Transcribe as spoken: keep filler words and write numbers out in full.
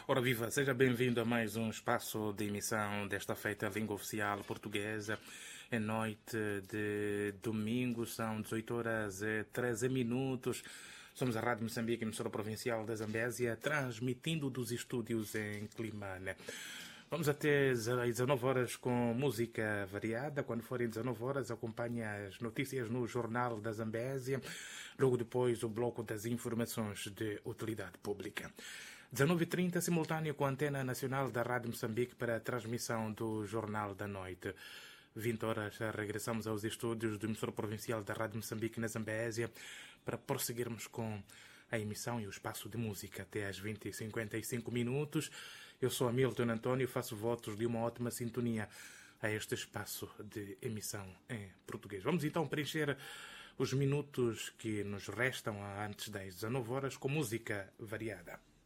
Ora viva, seja bem-vindo a mais um espaço de emissão desta feita língua oficial portuguesa. É noite de domingo, são dezoito horas e treze minutos. Somos a Rádio Moçambique, emissora provincial da Zambésia, transmitindo dos estúdios em Climane. Vamos até às dezanove horas com música variada. Quando forem dezanove horas, acompanhe as notícias no Jornal da Zambésia. Logo depois, o bloco das informações de utilidade pública. dezanove e trinta, simultâneo com a Antena Nacional da Rádio Moçambique para a transmissão do Jornal da Noite. vinte horas, regressamos aos estúdios do emissor provincial da Rádio Moçambique na Zambésia para prosseguirmos com a emissão e o espaço de música até às vinte e cinquenta e cinco minutos. Eu sou Hamilton António e faço votos de uma ótima sintonia a este espaço de emissão em português. Vamos então preencher os minutos que nos restam antes das dezanove horas com música variada.